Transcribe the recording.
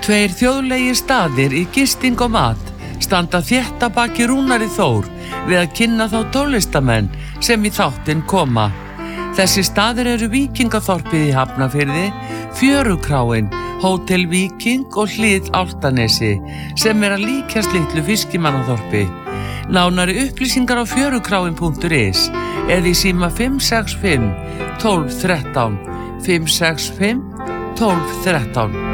Tveir þjóðlegir staðir í gisting og mat standa þétt að baki Rúnari Þór við að kynna þá tólistamenn sem í þáttinn koma. Þessi staðir eru Víkingaþorpið í Hafnarfirði, Fjörukráin, Hótel Víking og Hlið Álftanesi sem að líkjast litlu fiskimannaþorpi. Nánari upplýsingar á fjörukráin.is eða í síma 565 12 13 565 12 13.